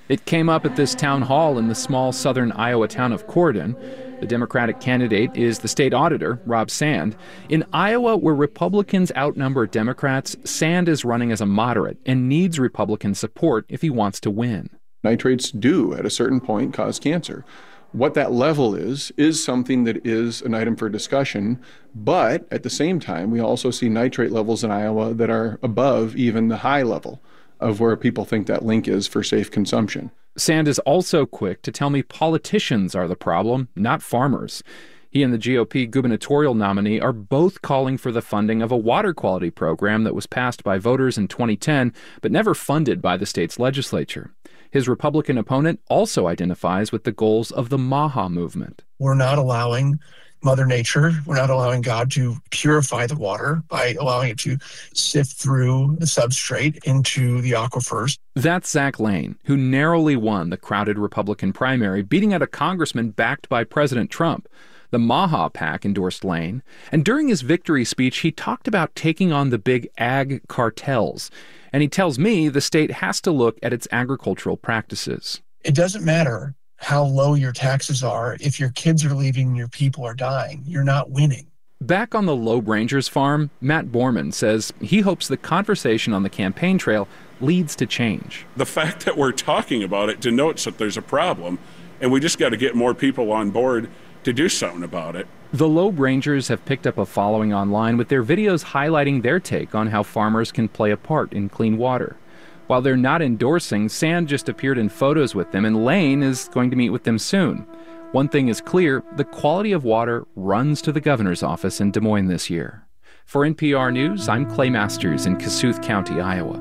It came up at this town hall in the small southern Iowa town of Corydon. The Democratic candidate is the state auditor, Rob Sand. In Iowa, where Republicans outnumber Democrats, Sand is running as a moderate and needs Republican support if he wants to win. Nitrates do, at a certain point, cause cancer. What that level is something that is an item for discussion, but at the same time, we also see nitrate levels in Iowa that are above even the high level of where people think that link is for safe consumption. Sand is also quick to tell me politicians are the problem, not farmers. He and the GOP gubernatorial nominee are both calling for the funding of a water quality program that was passed by voters in 2010, but never funded by the state's legislature. His Republican opponent also identifies with the goals of the MAHA movement. We're not allowing Mother Nature, we're not allowing God to purify the water by allowing it to sift through the substrate into the aquifers. That's Zach Lane, who narrowly won the crowded Republican primary, beating out a congressman backed by President Trump. The MAHA PAC endorsed Lane, and during his victory speech, he talked about taking on the big ag cartels. And he tells me the state has to look at its agricultural practices. It doesn't matter how low your taxes are. If your kids are leaving and your people are dying, you're not winning. Back on the Loeb Rangers farm, Matt Borman says he hopes the conversation on the campaign trail leads to change. The fact that we're talking about it denotes that there's a problem, and we just got to get more people on board to do something about it. The Loeb Rangers have picked up a following online with their videos highlighting their take on how farmers can play a part in clean water. While they're not endorsing, Sand just appeared in photos with them, and Lane is going to meet with them soon. One thing is clear, the quality of water runs to the governor's office in Des Moines this year. For NPR News, I'm Clay Masters in Kossuth County, Iowa.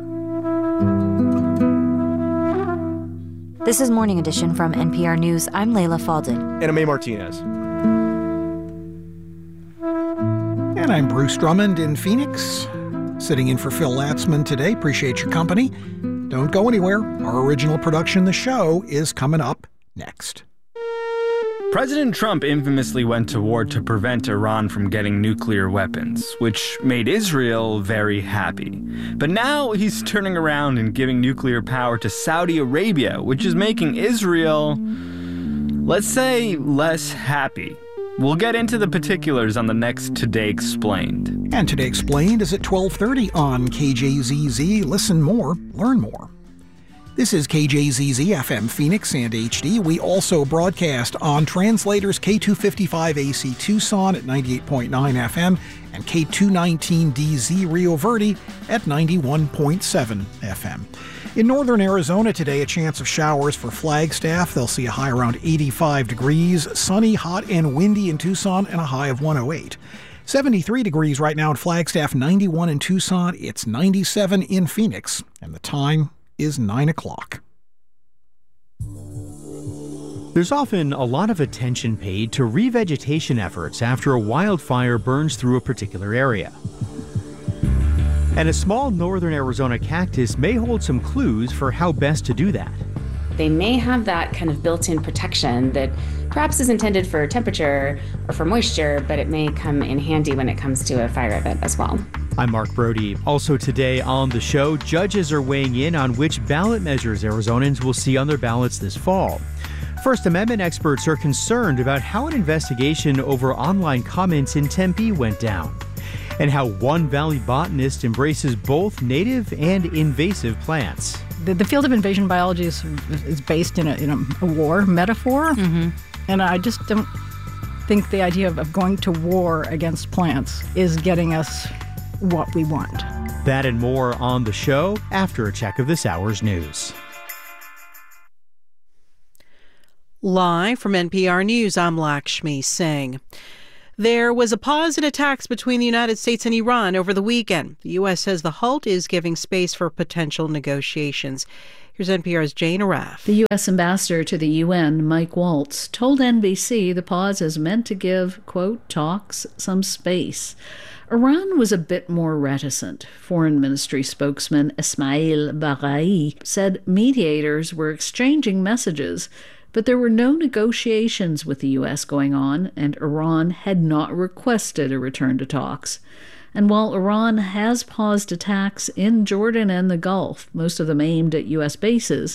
This is Morning Edition from NPR News. I'm Layla Faldin. And I'm May Martinez. And I'm Bruce Drummond in Phoenix, sitting in for Phil Latzman today. Appreciate your company. Don't go anywhere. Our original production, The Show, is coming up next. President Trump infamously went to war to prevent Iran from getting nuclear weapons, which made Israel very happy. But now he's turning around and giving nuclear power to Saudi Arabia, which is making Israel, let's say, less happy. We'll get into the particulars on the next Today Explained. And Today Explained is at 12:30 on KJZZ. Listen more, learn more. This is KJZZ FM Phoenix and HD. We also broadcast on translators K255 AC Tucson at 98.9 FM and K219DZ Rio Verde at 91.7 FM. In northern Arizona today, a chance of showers for Flagstaff. They'll see a high around 85 degrees. Sunny, hot, and windy in Tucson and a high of 108. 73 degrees right now in Flagstaff, 91 in Tucson. It's 97 in Phoenix, and the time is 9 o'clock. There's often a lot of attention paid to revegetation efforts after a wildfire burns through a particular area. And a small northern Arizona cactus may hold some clues for how best to do that. They may have that kind of built-in protection that perhaps is intended for temperature or for moisture, but it may come in handy when it comes to a fire event as well. I'm Mark Brody. Also today on the show, judges are weighing in on which ballot measures Arizonans will see on their ballots this fall. First Amendment experts are concerned about how an investigation over online comments in Tempe went down, and how one Valley botanist embraces both native and invasive plants. The field of invasion biology is based in a war metaphor, and I just don't think the idea of going to war against plants is getting us what we want. That and more on the show after a check of this hour's news. Live from NPR News, I'm Lakshmi Singh. There was a pause in attacks between the United States and Iran over the weekend. The U.S. says the halt is giving space for potential negotiations. Here's NPR's Jane Arraf. The U.S. ambassador to the UN, Mike Waltz, told NBC the pause is meant to give, quote, talks some space. Iran was a bit more reticent. Foreign Ministry spokesman Ismail Baghai said mediators were exchanging messages, but there were no negotiations with the U.S. going on, and Iran had not requested a return to talks. And while Iran has paused attacks in Jordan and the Gulf, most of them aimed at U.S. bases,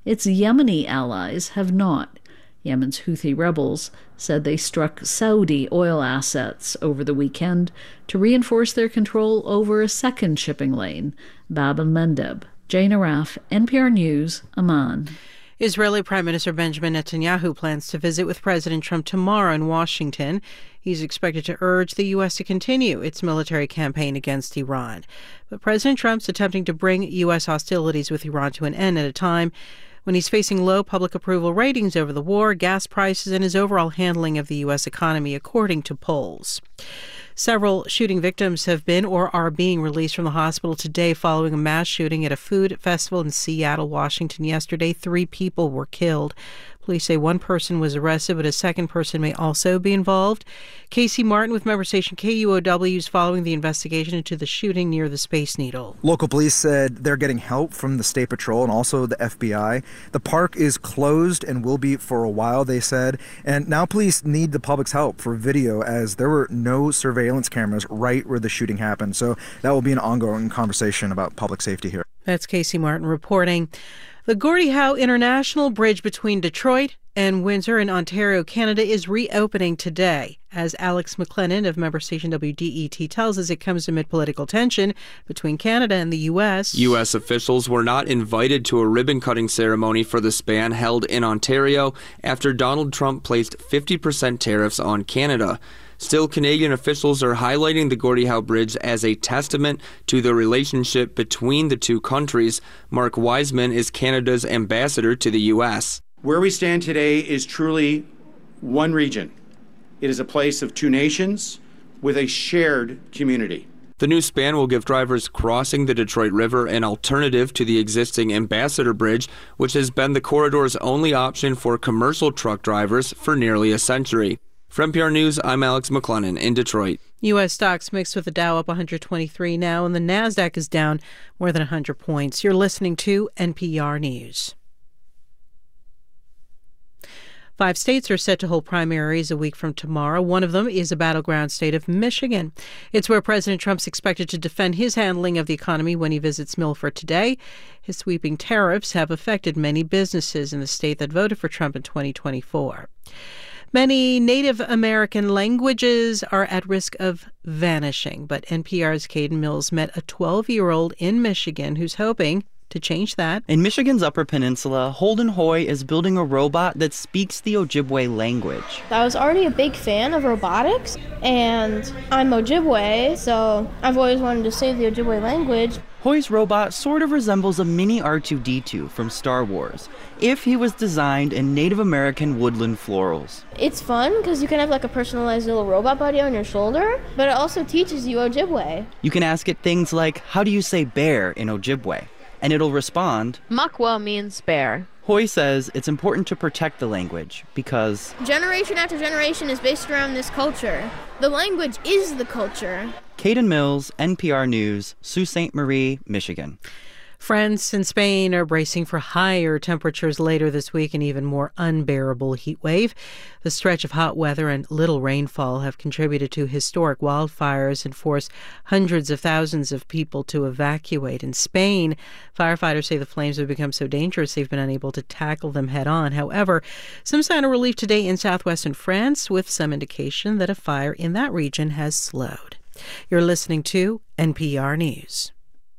Its Yemeni allies have not. Yemen's Houthi rebels said they struck Saudi oil assets over the weekend to reinforce their control over a second shipping lane, Bab el-Mandeb. Jane Araf, NPR News, Amman. Israeli Prime Minister Benjamin Netanyahu plans to visit with President Trump tomorrow in Washington. He's expected to urge the U.S. to continue its military campaign against Iran. But President Trump's attempting to bring U.S. hostilities with Iran to an end at a time when he's facing low public approval ratings over the war, gas prices, and his overall handling of the U.S. economy, according to polls. Several shooting victims have been or are being released from the hospital today following a mass shooting at a food festival in Seattle, Washington yesterday. 3 people were killed. Police say one person was arrested, but a second person may also be involved. Casey Martin with member station KUOW is following the investigation into the shooting near the Space Needle. Local police said they're getting help from the State Patrol and also the FBI. The park is closed and will be for a while, they said. And now police need the public's help for video as there were no surveillance cameras right where the shooting happened. So that will be an ongoing conversation about public safety here. That's Casey Martin reporting. The Gordie Howe International Bridge between Detroit and Windsor in Ontario, Canada, is reopening today. As Alex McLennan of member station WDET tells us, it comes amid political tension between Canada and the U.S. U.S. officials were not invited to a ribbon-cutting ceremony for the span held in Ontario after Donald Trump placed 50% tariffs on Canada. Still, Canadian officials are highlighting the Gordie Howe Bridge as a testament to the relationship between the two countries. Mark Wiseman is Canada's ambassador to the U.S. Where we stand today is truly one region. It is a place of two nations with a shared community. The new span will give drivers crossing the Detroit River an alternative to the existing Ambassador Bridge, which has been the corridor's only option for commercial truck drivers for nearly a century. For NPR News, I'm Alex McLennan in Detroit. U.S. stocks mixed with the Dow up 123 now, and the NASDAQ is down more than 100 points. You're listening to NPR News. 5 states are set to hold primaries a week from tomorrow. One of them is a battleground state of Michigan. It's where President Trump's expected to defend his handling of the economy when he visits Milford today. His sweeping tariffs have affected many businesses in the state that voted for Trump in 2024. Many Native American languages are at risk of vanishing, but NPR's Caden Mills met a 12-year-old in Michigan who's hoping to change that. In Michigan's Upper Peninsula, Holden Hoy is building a robot that speaks the Ojibwe language. I was already a big fan of robotics, and I'm Ojibwe, so I've always wanted to say the Ojibwe language. Hoy's robot sort of resembles a mini R2-D2 from Star Wars, if he was designed in Native American woodland florals. It's fun because you can have like a personalized little robot buddy on your shoulder, but it also teaches you Ojibwe. You can ask it things like, how do you say bear in Ojibwe? And it'll respond, Makwa means bear. Hoy says it's important to protect the language because generation after generation is based around this culture. The language is the culture. Caden Mills, NPR News, Sault Ste. Marie, Michigan. France and Spain are bracing for higher temperatures later this week, an even more unbearable heat wave. The stretch of hot weather and little rainfall have contributed to historic wildfires and forced hundreds of thousands of people to evacuate. In Spain, firefighters say the flames have become so dangerous they've been unable to tackle them head on. However, some sign of relief today in southwestern France, with some indication that a fire in that region has slowed. You're listening to NPR News.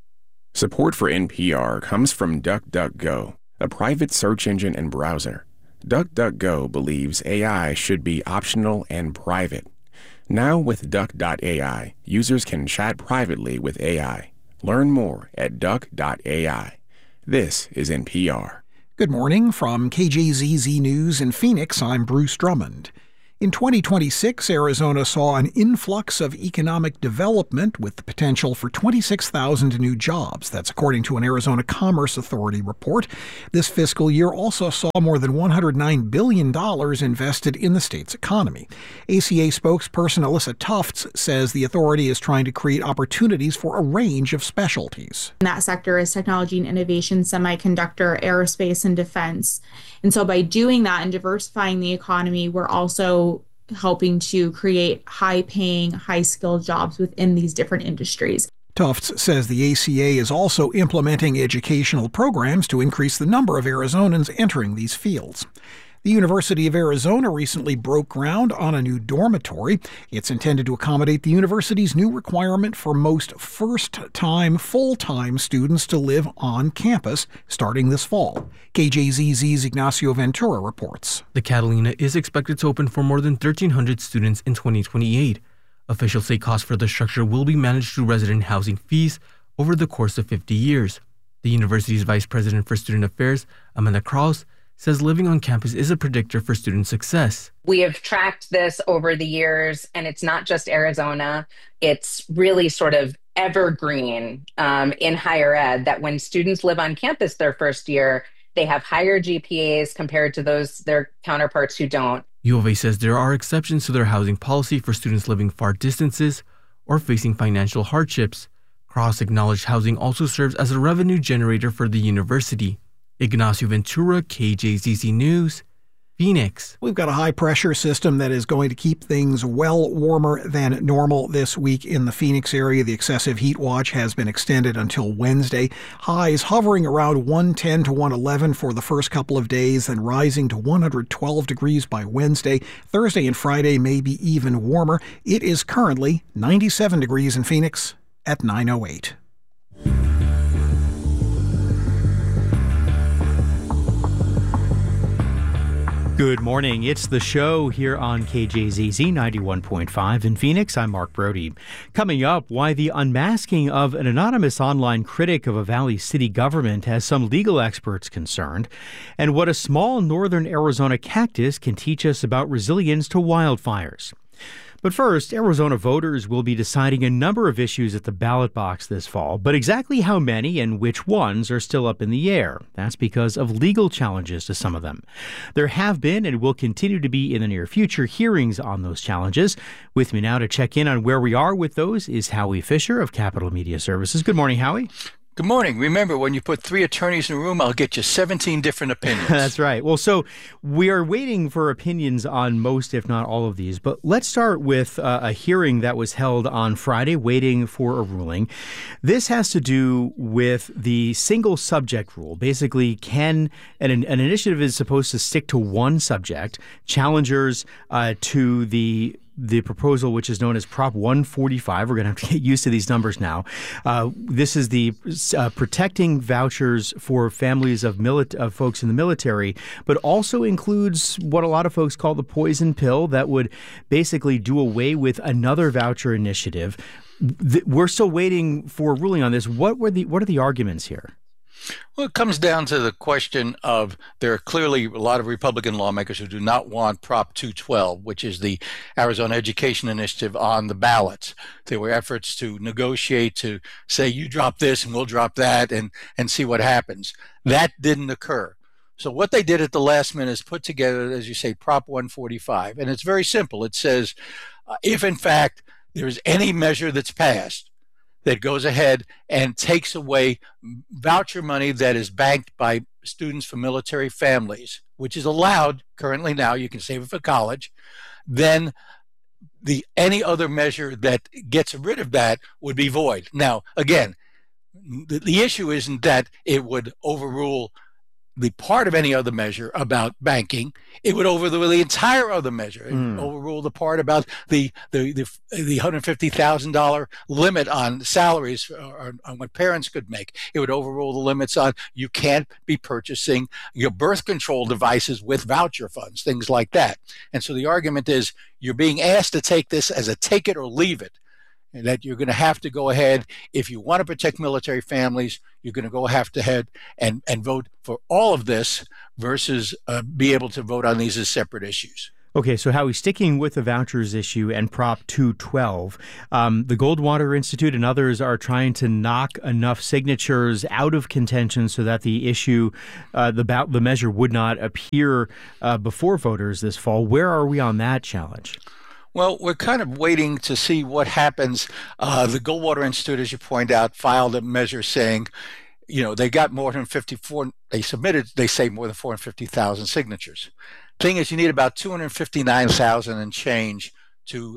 Support for NPR comes from DuckDuckGo, a private search engine and browser. DuckDuckGo believes AI should be optional and private. Now with Duck.ai, users can chat privately with AI. Learn more at Duck.ai. This is NPR. Good morning from KJZZ News in Phoenix. I'm Bruce Drummond. In 2026, Arizona saw an influx of economic development with the potential for 26,000 new jobs. That's according to an Arizona Commerce Authority report. This fiscal year also saw more than $109 billion invested in the state's economy. ACA spokesperson Alyssa Tufts says the authority is trying to create opportunities for a range of specialties. That sector is technology and innovation, semiconductor, aerospace, and defense. And so by doing that and diversifying the economy, we're also helping to create high-paying, high-skilled jobs within these different industries. Tufts says the ACA is also implementing educational programs to increase the number of Arizonans entering these fields. The University of Arizona recently broke ground on a new dormitory. It's intended to accommodate the university's new requirement for most first-time, full-time students to live on campus starting this fall. KJZZ's Ignacio Ventura reports. The Catalina is expected to open for more than 1,300 students in 2028. Officials say costs for the structure will be managed through resident housing fees over the course of 50 years. The university's vice president for student affairs, Amanda Krause, says living on campus is a predictor for student success. We have tracked this over the years, and it's not just Arizona. It's really sort of evergreen in higher ed that when students live on campus their first year, they have higher GPAs compared to their counterparts who don't. U of A says there are exceptions to their housing policy for students living far distances or facing financial hardships. Cross acknowledged housing also serves as a revenue generator for the university. Ignacio Ventura, KJZZ News, Phoenix. We've got a high-pressure system that is going to keep things well warmer than normal this week in the Phoenix area. The excessive heat watch has been extended until Wednesday. Highs hovering around 110 to 111 for the first couple of days, then rising to 112 degrees by Wednesday. Thursday and Friday may be even warmer. It is currently 97 degrees in Phoenix at 9:08. Good morning. It's The Show here on KJZZ 91.5 in Phoenix. I'm Mark Brody. Coming up, why the unmasking of an anonymous online critic of a Valley city government has some legal experts concerned, and what a small northern Arizona cactus can teach us about resilience to wildfires. But first, Arizona voters will be deciding a number of issues at the ballot box this fall, but exactly how many and which ones are still up in the air. That's because of legal challenges to some of them. There have been and will continue to be in the near future hearings on those challenges. With me now to check in on where we are with those is Howie Fisher of Capital Media Services. Good morning, Howie. Good morning. Remember, when you put 3 attorneys in a room, I'll get you 17 different opinions. That's right. Well, so we are waiting for opinions on most, if not all of these. But let's start with a hearing that was held on Friday, waiting for a ruling. This has to do with the single subject rule. Basically, an initiative is supposed to stick to one subject. Challengers to the proposal, which is known as Prop 145. We're going to have to get used to these numbers now. This is the protecting vouchers for families of folks in the military, but also includes what a lot of folks call the poison pill that would basically do away with another voucher initiative. We're still waiting for a ruling on this. What are the arguments here? Well, it comes down to the question of there are clearly a lot of Republican lawmakers who do not want Prop 212, which is the Arizona Education Initiative, on the ballots. There were efforts to negotiate to say, you drop this and we'll drop that and see what happens. That didn't occur. So what they did at the last minute is put together, as you say, Prop 145. And it's very simple. It says, if in fact there's any measure that's passed that goes ahead and takes away voucher money that is banked by students from military families, which is allowed currently now, you can save it for college, then any other measure that gets rid of that would be void. Now, again, the issue isn't that it would overrule the part of any other measure about banking. It would overrule the entire other measure. It would overrule the part about the $150,000 limit on salaries on what parents could make. It would overrule the limits on you can't be purchasing your birth control devices with voucher funds, things like that. And so the argument is you're being asked to take this as a take it or leave it. And that you're going to have to go ahead, if you want to protect military families, you're going to go have to head and vote for all of this versus be able to vote on these as separate issues. Okay, so Howie, sticking with the vouchers issue and Prop 212, the Goldwater Institute and others are trying to knock enough signatures out of contention so that the issue, the measure would not appear before voters this fall. Where are we on that challenge? Well, we're kind of waiting to see what happens. The Goldwater Institute, as you point out, filed a measure saying, they got more than 54, they say more than 450,000 signatures. Thing is, you need about 259,000 and change to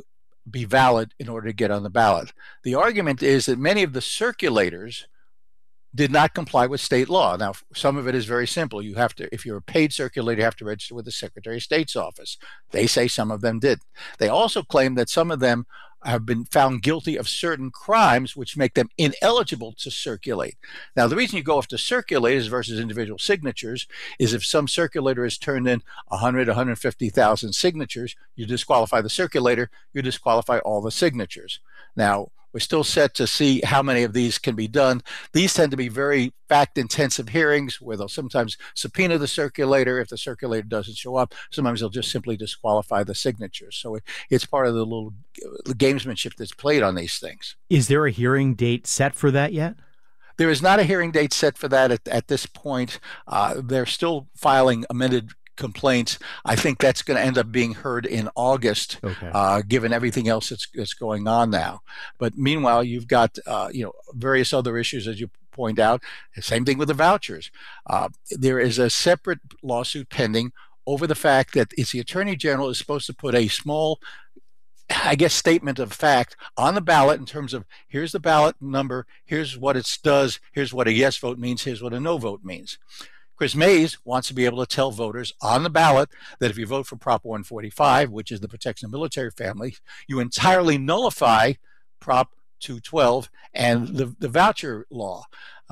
be valid in order to get on the ballot. The argument is that many of the circulators did not comply with state law. Now, some of it is very simple. You have to, if you're a paid circulator, you have to register with the Secretary of State's office. They say some of them did. They also claim that some of them have been found guilty of certain crimes which make them ineligible to circulate. Now, the reason you go after circulators versus individual signatures is if some circulator has turned in 100, 150,000 signatures, you disqualify the circulator, you disqualify all the signatures. Now, we're still set to see how many of these can be done. These tend to be very fact-intensive hearings where they'll sometimes subpoena the circulator. If the circulator doesn't show up, sometimes they'll just simply disqualify the signatures. So it's part of the little gamesmanship that's played on these things. Is there a hearing date set for that yet? There is not a hearing date set for that at this point. They're still filing amended complaints. I think that's going to end up being heard in August, given everything else that's going on now. But meanwhile, you've got various other issues, as you point out. Same thing with the vouchers. There is a separate lawsuit pending over the fact that it's the Attorney General is supposed to put a small, statement of fact on the ballot in terms of here's the ballot number, here's what it does, here's what a yes vote means, here's what a no vote means. Chris Mays wants to be able to tell voters on the ballot that if you vote for Prop 145, which is the protection of military families, you entirely nullify Prop 212 and the voucher law.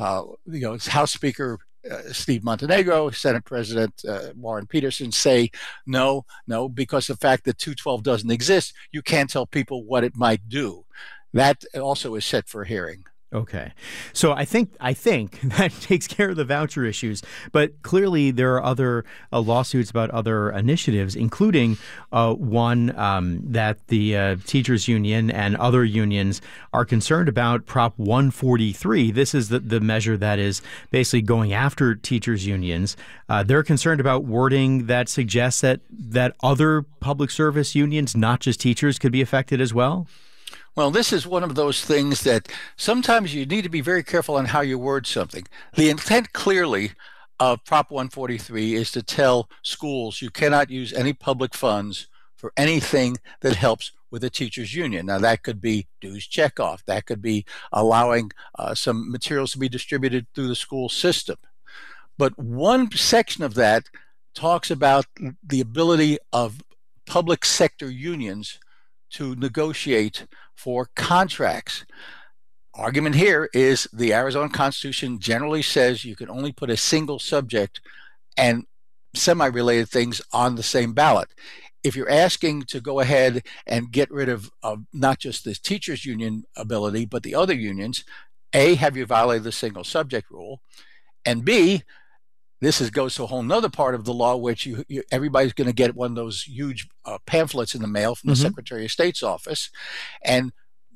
House Speaker Steve Montenegro, Senate President Warren Peterson say no, because the fact that 212 doesn't exist, you can't tell people what it might do. That also is set for a hearing. Okay. So I think that takes care of the voucher issues. But clearly there are other lawsuits about other initiatives, including one that the teachers union and other unions are concerned about, Prop 143. This is the measure that is basically going after teachers unions. They're concerned about wording that suggests that other public service unions, not just teachers, could be affected as well. Well, this is one of those things that sometimes you need to be very careful on how you word something. The intent clearly of Prop 143 is to tell schools you cannot use any public funds for anything that helps with a teachers union. Now, that could be dues checkoff. That could be allowing some materials to be distributed through the school system. But one section of that talks about the ability of public sector unions to negotiate for contracts. Argument here is the Arizona Constitution generally says you can only put a single subject and semi-related things on the same ballot. If you're asking to go ahead and get rid of not just the teachers union ability, but the other unions, A, have you violated the single subject rule? And B, this goes to a whole nother part of the law, which everybody's going to get one of those huge pamphlets in the mail from the Secretary of State's office. And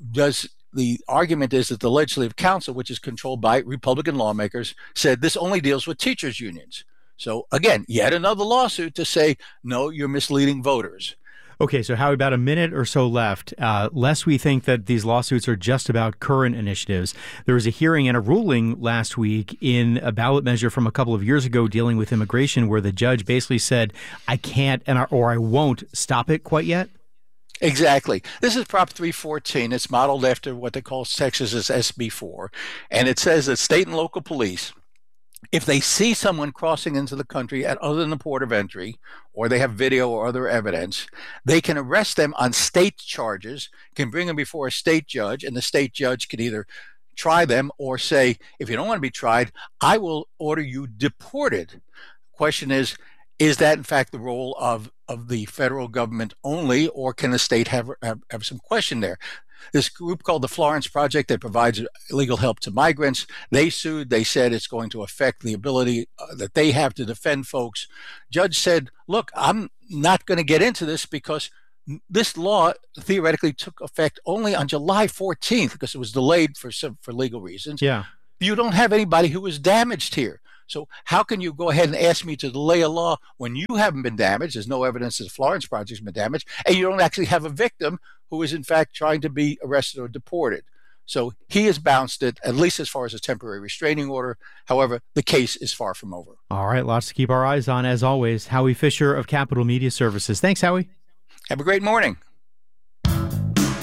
the argument is that the Legislative Council, which is controlled by Republican lawmakers, said this only deals with teachers unions. So again, yet another lawsuit to say, no, you're misleading voters. Okay, so how about a minute or so left? Lest we think that these lawsuits are just about current initiatives, there was a hearing and a ruling last week in a ballot measure from a couple of years ago dealing with immigration where the judge basically said, I can't or I won't stop it quite yet. Exactly. This is Prop 314. It's modeled after what they call Texas's SB4. And it says that state and local police, if they see someone crossing into the country at other than the port of entry, or they have video or other evidence, they can arrest them on state charges, can bring them before a state judge, and the state judge can either try them or say, if you don't want to be tried, I will order you deported. Question is that in fact the role of the federal government only, or can the state have some question there? This group called the Florence Project that provides legal help to migrants, they sued. They said it's going to affect the ability that they have to defend folks. Judge said, look, I'm not going to get into this because this law theoretically took effect only on July 14th because it was delayed for legal reasons. Yeah. You don't have anybody who was damaged here. So how can you go ahead and ask me to delay a law when you haven't been damaged? There's no evidence that the Florence Project's been damaged, and you don't actually have a victim who is in fact trying to be arrested or deported. So he has bounced it, at least as far as a temporary restraining order. However, the case is far from over. All right, lots to keep our eyes on, as always. Howie Fisher of Capital Media Services. Thanks, Howie. Have a great morning.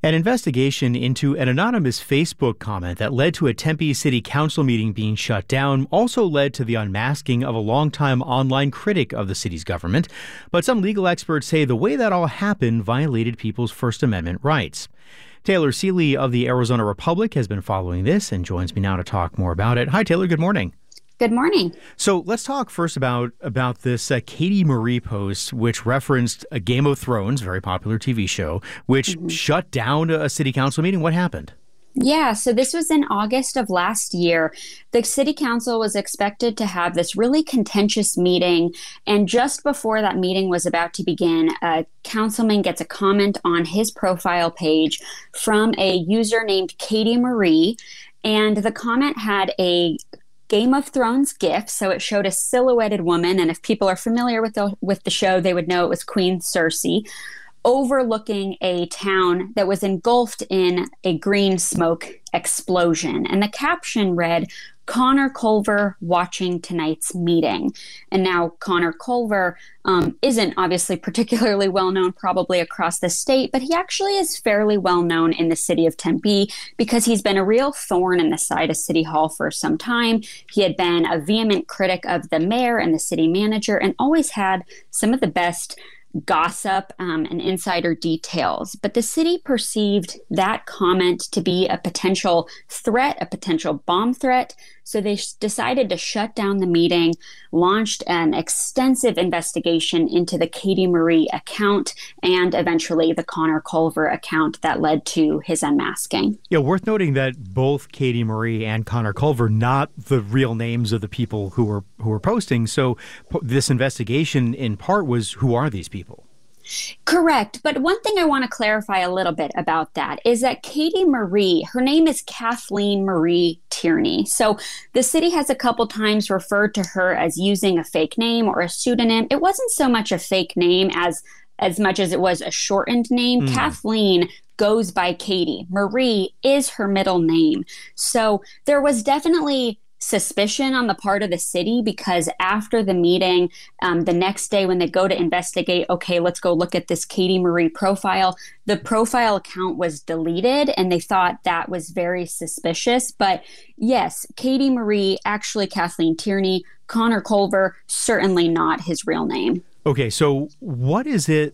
An investigation into an anonymous Facebook comment that led to a Tempe City Council meeting being shut down also led to the unmasking of a longtime online critic of the city's government. But some legal experts say the way that all happened violated people's First Amendment rights. Taylor Seeley of the Arizona Republic has been following this and joins me now to talk more about it. Hi, Taylor. Good morning. Good morning. So let's talk first about this Katie Marie post, which referenced a Game of Thrones, very popular TV show, which shut down a city council meeting. What happened? Yeah, so this was in August of last year. The city council was expected to have this really contentious meeting. And just before that meeting was about to begin, a councilman gets a comment on his profile page from a user named Katie Marie. And the comment had a Game of Thrones GIF, so it showed a silhouetted woman, and if people are familiar with the show, they would know it was Queen Cersei, overlooking a town that was engulfed in a green smoke explosion. And the caption read, "Connor Culver watching tonight's meeting." And now Connor Culver isn't obviously particularly well known probably across the state, but he actually is fairly well known in the city of Tempe because he's been a real thorn in the side of City Hall for some time. He had been a vehement critic of the mayor and the city manager and always had some of the best gossip and insider details. But the city perceived that comment to be a potential threat, a potential bomb threat. So they decided to shut down the meeting, launched an extensive investigation into the Katie Marie account and eventually the Connor Culver account that led to his unmasking. Yeah, worth noting that both Katie Marie and Connor Culver, not the real names of the people who were posting. So this investigation in part was, who are these people? Correct. But one thing I want to clarify a little bit about that is that Katie Marie, her name is Kathleen Marie Tierney. So the city has a couple times referred to her as using a fake name or a pseudonym. It wasn't so much a fake name as much as it was a shortened name. Kathleen goes by Katie. Marie is her middle name. So there was definitely suspicion on the part of the city because after the meeting, the next day when they go to investigate, okay, let's go look at this Katie Marie profile, the profile account was deleted and they thought that was very suspicious. But yes, Katie Marie, actually Kathleen Tierney, Connor Culver, certainly not his real name. Okay, so what is it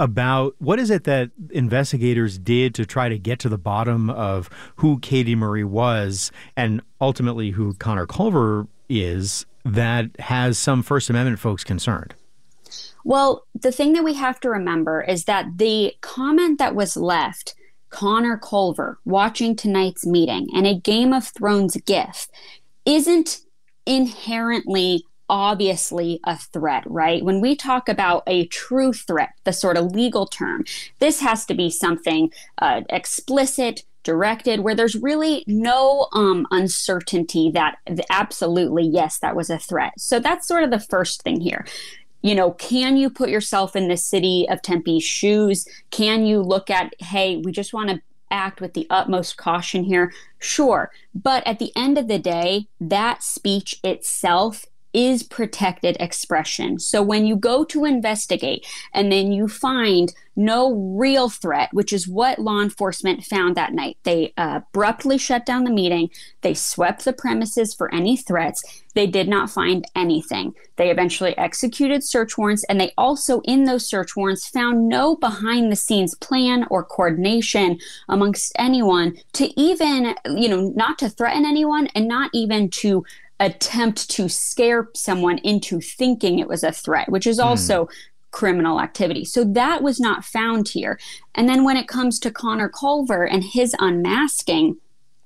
that investigators did to try to get to the bottom of who Katie Marie was and ultimately who Connor Culver is that has some First Amendment folks concerned? Well, the thing that we have to remember is that the comment that was left, Connor Culver watching tonight's meeting, and a Game of Thrones GIF, isn't inherently obviously a threat, right? When we talk about a true threat, the sort of legal term, this has to be something explicit, directed, where there's really no uncertainty that absolutely, yes, that was a threat. So that's sort of the first thing here. You know, can you put yourself in the city of Tempe's shoes? Can you look at, hey, we just want to act with the utmost caution here? Sure. But at the end of the day, that speech itself is protected expression. So when you go to investigate and then you find no real threat, which is what law enforcement found that night, they abruptly shut down the meeting. They swept the premises for any threats. They did not find anything. They eventually executed search warrants, and they also, in those search warrants, found no behind-the-scenes plan or coordination amongst anyone to even, not to threaten anyone and not even to attempt to scare someone into thinking it was a threat, which is also criminal activity. So that was not found here. And then when it comes to Connor Culver and his unmasking,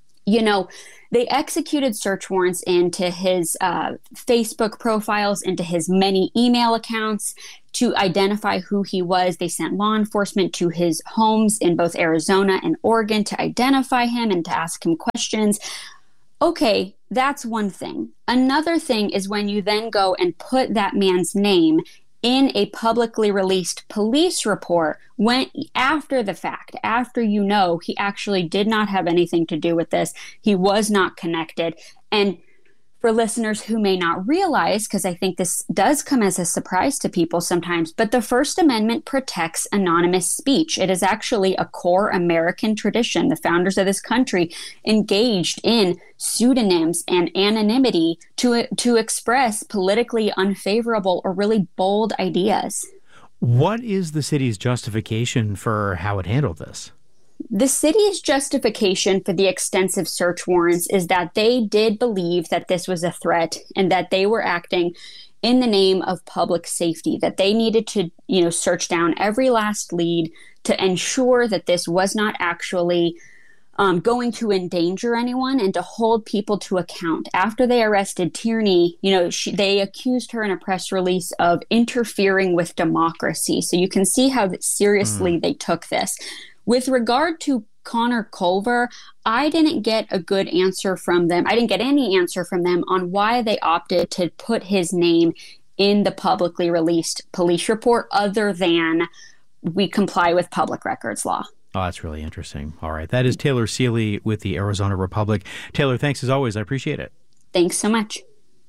they executed search warrants into his Facebook profiles, into his many email accounts to identify who he was. They sent law enforcement to his homes in both Arizona and Oregon to identify him and to ask him questions. Okay, that's one thing. Another thing is when you then go and put that man's name in a publicly released police report when after the fact, after he actually did not have anything to do with this, he was not connected. And for listeners who may not realize, because I think this does come as a surprise to people sometimes, but the First Amendment protects anonymous speech. It is actually a core American tradition. The founders of this country engaged in pseudonyms and anonymity to express politically unfavorable or really bold ideas. What is the city's justification for how it handled this? The city's justification for the extensive search warrants is that they did believe that this was a threat and that they were acting in the name of public safety, that they needed to, search down every last lead to ensure that this was not actually going to endanger anyone and to hold people to account. After they arrested Tierney, they accused her in a press release of interfering with democracy. So you can see how seriously they took this. With regard to Connor Culver, I didn't get a good answer from them. I didn't get any answer from them on why they opted to put his name in the publicly released police report other than we comply with public records law. Oh, that's really interesting. All right. That is Taylor Seeley with the Arizona Republic. Taylor, thanks as always. I appreciate it. Thanks so much.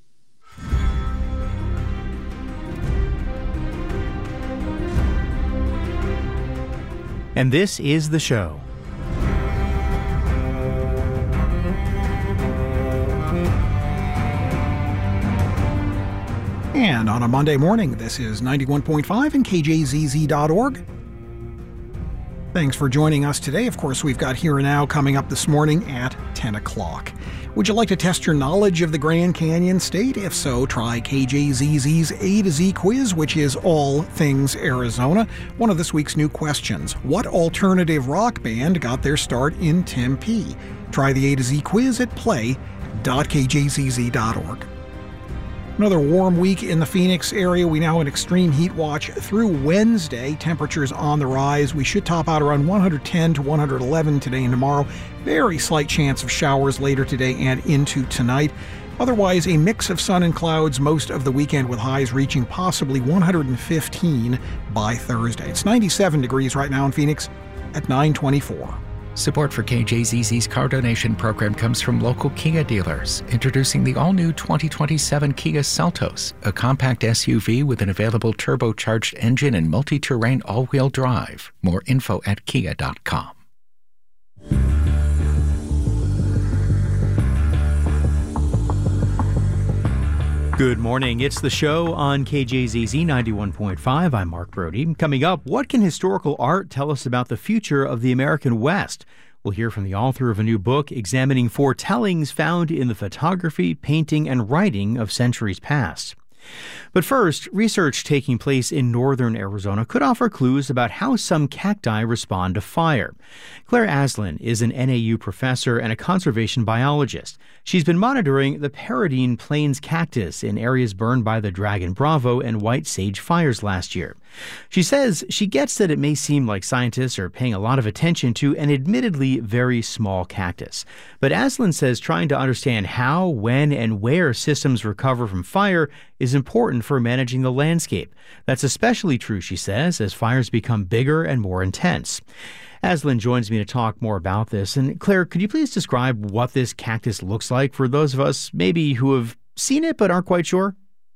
And this is the show. And on a Monday morning, this is 91.5 and KJZZ.org. Thanks for joining us today. Of course, we've got Here and Now coming up this morning at 10 o'clock. Would you like to test your knowledge of the Grand Canyon State? If so, try KJZZ's A to Z quiz, which is all things Arizona. One of this week's new questions: what alternative rock band got their start in Tempe? Try the A to Z quiz at play.kjzz.org. Another warm week in the Phoenix area. We now have an extreme heat watch through Wednesday. Temperatures on the rise. We should top out around 110 to 111 today and tomorrow. Very slight chance of showers later today and into tonight. Otherwise, a mix of sun and clouds most of the weekend, with highs reaching possibly 115 by Thursday. It's 97 degrees right now in Phoenix at 9:24. Support for KJZZ's car donation program comes from local Kia dealers, introducing the all-new 2027 Kia Seltos, a compact SUV with an available turbocharged engine and multi-terrain all-wheel drive. More info at kia.com. Good morning. It's the show on KJZZ 91.5. I'm Mark Brody. Coming up, what can historical art tell us about the future of the American West? We'll hear from the author of a new book examining foretellings found in the photography, painting, and writing of centuries past. But first, research taking place in northern Arizona could offer clues about how some cacti respond to fire. Claire Aslan is an NAU professor and a conservation biologist. She's been monitoring the Paradine Plains cactus in areas burned by the Dragon Bravo and White Sage fires last year. She says she gets that it may seem like scientists are paying a lot of attention to an admittedly very small cactus. But Aslan says trying to understand how, when, and where systems recover from fire is important for managing the landscape. That's especially true, she says, as fires become bigger and more intense. Aslan joins me to talk more about this. And Claire, could you please describe what this cactus looks like for those of us maybe who have seen it but aren't quite sure?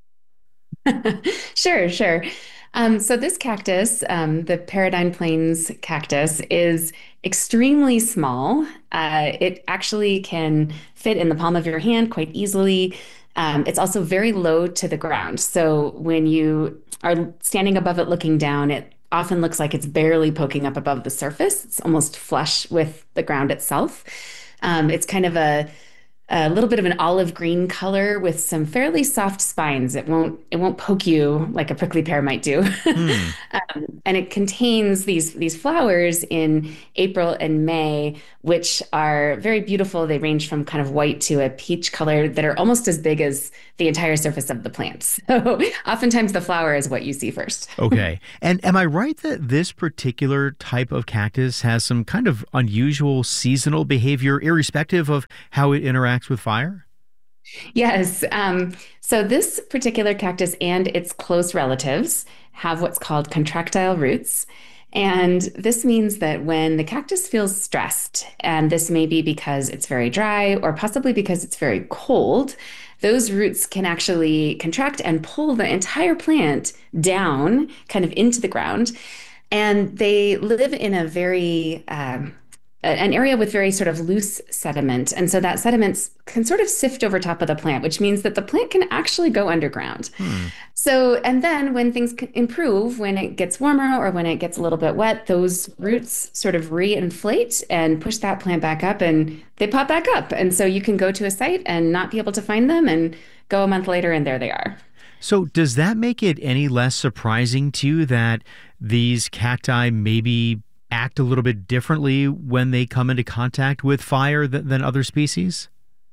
Sure. So this cactus, the Paradine Plains cactus, is extremely small. It actually can fit in the palm of your hand quite easily. It's also very low to the ground. So when you are standing above it looking down, it often looks like it's barely poking up above the surface. It's almost flush with the ground itself. It's kind of a little bit of an olive green color with some fairly soft spines. It won't poke you like a prickly pear might do. And it contains these flowers in April and May, which are very beautiful. They range from kind of white to a peach color that are almost as big as the entire surface of the plant. So oftentimes the flower is what you see first. Okay. And am I right that this particular type of cactus has some kind of unusual seasonal behavior, irrespective of how it interacts with fire? Yes. So this particular cactus and its close relatives have what's called contractile roots. And this means that when the cactus feels stressed, and this may be because it's very dry or possibly because it's very cold, those roots can actually contract and pull the entire plant down kind of into the ground. And they live in a very an area with very sort of loose sediment. And so that sediment can sort of sift over top of the plant, which means that the plant can actually go underground. So, and then when things improve, when it gets warmer or when it gets a little bit wet, those roots sort of reinflate and push that plant back up and they pop back up. And so you can go to a site and not be able to find them and go a month later and there they are. So does that make it any less surprising to you that these cacti maybe act a little bit differently when they come into contact with fire than other species?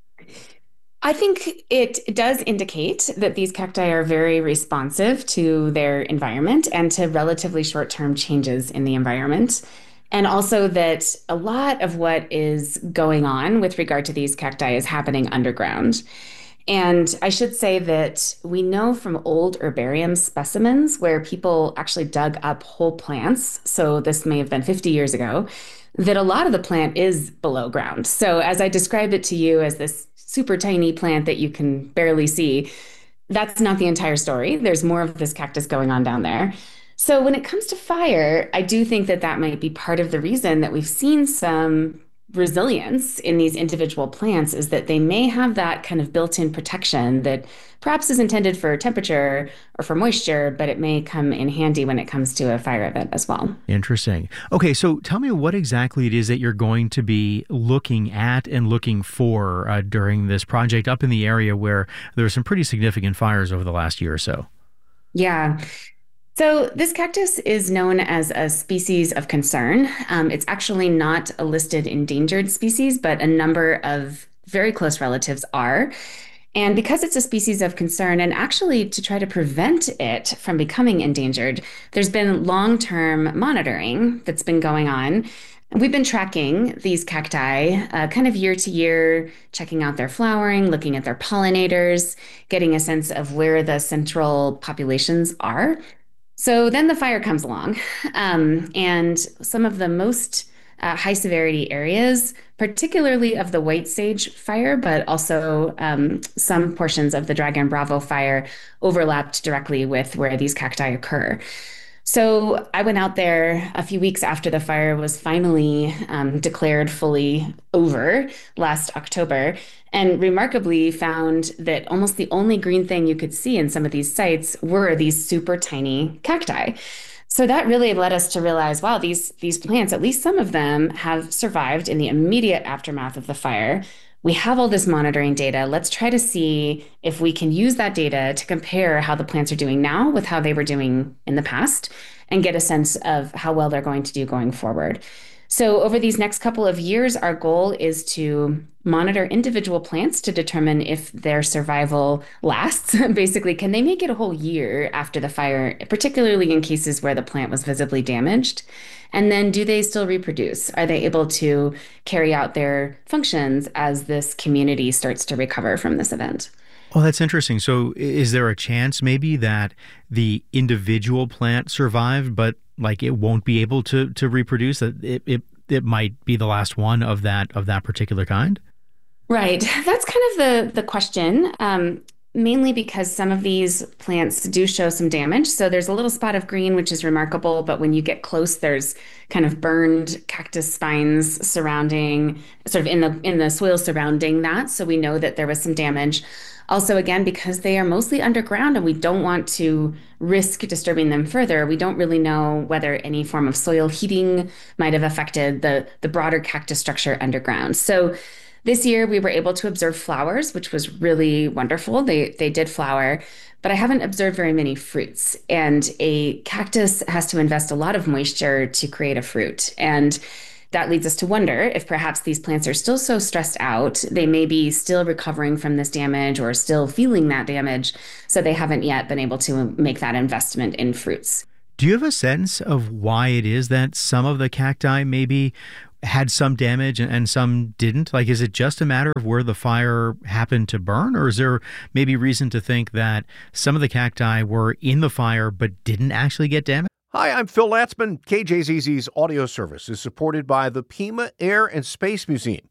I think it does indicate that these cacti are very responsive to their environment and to relatively short-term changes in the environment. And also that a lot of what is going on with regard to these cacti is happening underground. And I should say that we know from old herbarium specimens where people actually dug up whole plants, so this may have been 50 years ago, that a lot of the plant is below ground. So as I described it to you as this super tiny plant that you can barely see, that's not the entire story. There's more of this cactus going on down there. So when it comes to fire, I do think that that might be part of the reason that we've seen some resilience in these individual plants, is that they may have that kind of built-in protection that perhaps is intended for temperature or for moisture, but it may come in handy when it comes to a fire event as well. Interesting. Okay, so tell me what exactly it is that you're going to be looking at and looking for during this project up in the area where there were some pretty significant fires over the last year or so. Yeah. So this cactus is known as a species of concern. It's actually not a listed endangered species, but a number of very close relatives are. And because it's a species of concern, and actually to try to prevent it from becoming endangered, there's been long-term monitoring that's been going on. We've been tracking these cacti kind of year to year, checking out their flowering, looking at their pollinators, getting a sense of where the central populations are. So then the fire comes along, and some of the most high severity areas, particularly of the white sage fire, but also some portions of the Dragon Bravo fire, overlapped directly with where these cacti occur. So I went out there a few weeks after the fire was finally declared fully over last October, and remarkably found that almost the only green thing you could see in some of these sites were these super tiny cacti. So that really led us to realize, wow, these plants, at least some of them, have survived in the immediate aftermath of the fire. We have all this monitoring data. Let's try to see if we can use that data to compare how the plants are doing now with how they were doing in the past and get a sense of how well they're going to do going forward. So over these next couple of years, our goal is to monitor individual plants to determine if their survival lasts. Basically, can they make it a whole year after the fire, particularly in cases where the plant was visibly damaged? And then do they still reproduce? Are they able to carry out their functions as this community starts to recover from this event? Oh, that's interesting. So is there a chance maybe that the individual plant survived, but like it won't be able to reproduce, that it might be the last one of that particular kind? Right. That's kind of the question, mainly because some of these plants do show some damage. So there's a little spot of green, which is remarkable, but when you get close, there's kind of burned cactus spines surrounding, sort of in the soil surrounding that. So we know that there was some damage. Also, again, because they are mostly underground and we don't want to risk disturbing them further, we don't really know whether any form of soil heating might have affected the broader cactus structure underground. So this year we were able to observe flowers, which was really wonderful. They did flower, but I haven't observed very many fruits. And a cactus has to invest a lot of moisture to create a fruit. And that leads us to wonder if perhaps these plants are still so stressed out, they may be still recovering from this damage or still feeling that damage, so they haven't yet been able to make that investment in fruits. Do you have a sense of why it is that some of the cacti maybe had some damage and some didn't? Like, is it just a matter of where the fire happened to burn, or is there maybe reason to think that some of the cacti were in the fire but didn't actually get damaged? Hi, I'm Phil Latzman. KJZZ's audio service is supported by the Pima Air and Space Museum.